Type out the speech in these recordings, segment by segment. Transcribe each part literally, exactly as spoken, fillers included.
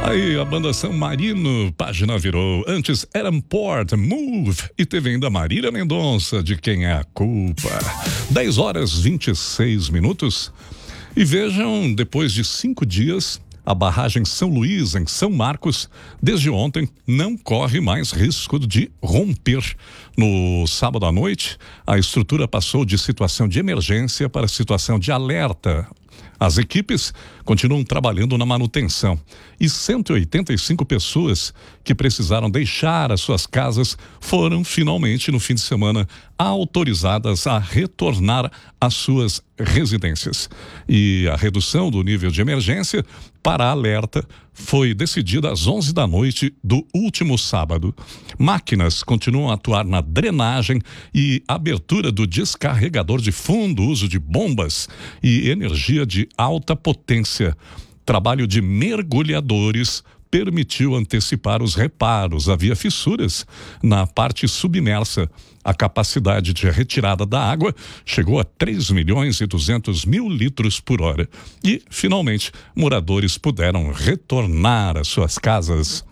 Aí a banda San Marino, página virou. Antes Adam Port, Move. E teve ainda Marília Mendonça, De Quem É a Culpa. dez horas e vinte e seis minutos. E vejam, depois de cinco dias, a barragem São Luís, em São Marcos, desde ontem, não corre mais risco de romper. No sábado à noite, a estrutura passou de situação de emergência para situação de alerta. As equipes continuam trabalhando na manutenção e cento e oitenta e cinco pessoas que precisaram deixar as suas casas foram finalmente no fim de semana autorizadas a retornar às suas residências. E a redução do nível de emergência para alerta foi decidida às onze da noite do último sábado. Máquinas continuam a atuar na drenagem e abertura do descarregador de fundo, uso de bombas e energia de alta potência. Trabalho de mergulhadores permitiu antecipar os reparos. Havia fissuras na parte submersa. A capacidade de retirada da água chegou a três milhões e duzentos mil litros por hora. E, finalmente, moradores puderam retornar às suas casas.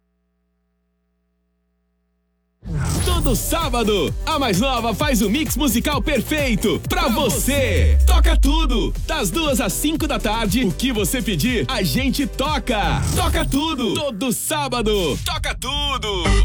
Todo sábado, a Mais Nova faz o mix musical perfeito pra você. Toca tudo, das duas às cinco da tarde. O que você pedir, a gente toca. Toca tudo, todo sábado. Toca tudo.